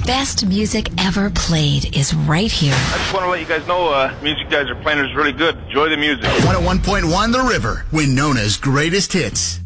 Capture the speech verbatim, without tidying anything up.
best music ever played is right here. I just want to let you guys know, uh, music you guys are playing is really good. Enjoy the music. one oh one point one The River, Winona's greatest hits.